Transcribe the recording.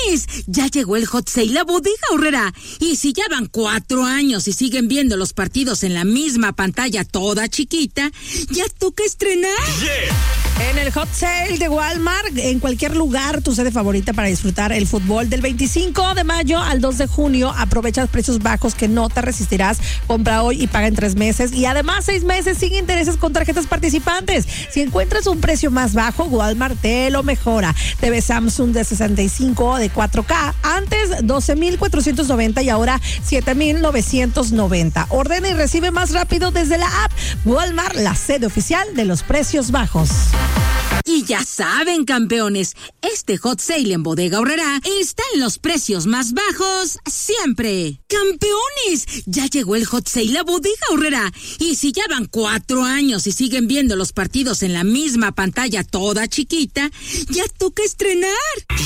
Ya llegó el Hot Sale a Bodega Aurrerá. Y si ya van 4 años y siguen viendo los partidos en la misma pantalla toda chiquita, ya toca estrenar. Yeah. En el Hot Sale de Walmart, en cualquier lugar, tu sede favorita para disfrutar el fútbol. Del 25 de mayo al 2 de junio, aprovecha precios bajos que no te resistirás. Compra hoy y paga en 3 meses. Y además 6 meses sin intereses con tarjetas participantes. Si encuentras un precio más bajo, Walmart te lo mejora. TV Samsung de 65 o de 4K, antes 12,490 y ahora 7,990. Ordena y recibe más rápido desde la app. Walmart, la sede oficial de los precios bajos. Y ya saben, campeones, este Hot Sale en Bodega Aurrerá están los precios más bajos siempre. ¡Campeones! Ya llegó el Hot Sale a Bodega Aurrerá. Y si ya van 4 años y siguen viendo los partidos en la misma pantalla toda chiquita, ya toca estrenar.